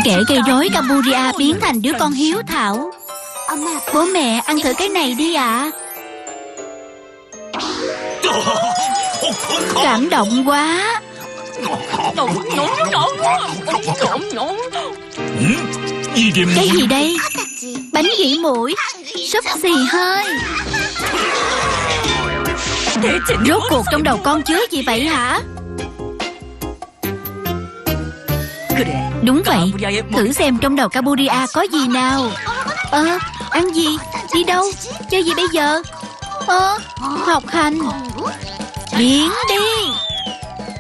Kẻ gây rối Cambodia biến thành đứa con hiếu thảo. Bố mẹ ăn thử cái này đi ạ. Cảm động quá. Cái gì đây? Bánh dỉ mũi, súp xì hơi. Rốt cuộc trong đầu con chứa gì vậy hả? Đúng vậy. Thử xem trong đầu Cambodia có gì nào. Ăn gì? Đi đâu? Chơi gì bây giờ? Học hành. Biến đi.